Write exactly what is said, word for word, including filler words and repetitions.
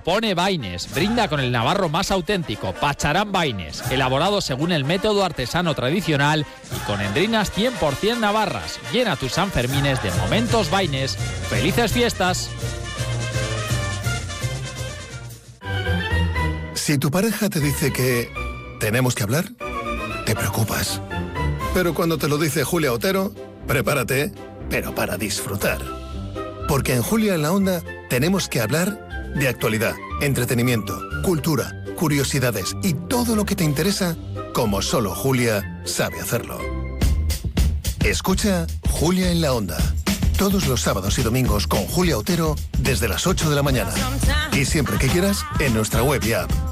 Pone Baines, brinda con el navarro más auténtico, Pacharán Baines, elaborado según el método artesano tradicional y con endrinas cien por ciento navarras. Llena tus Sanfermines de momentos Baines. ¡Felices fiestas! Si tu pareja te dice que tenemos que hablar, te preocupas. Pero cuando te lo dice Julia Otero, prepárate, pero para disfrutar. Porque en Julia en la Onda tenemos que hablar de actualidad, entretenimiento, cultura, curiosidades y todo lo que te interesa, como solo Julia sabe hacerlo. Escucha Julia en la Onda, todos los sábados y domingos con Julia Otero desde las ocho de la mañana. Y siempre que quieras, en nuestra web y app.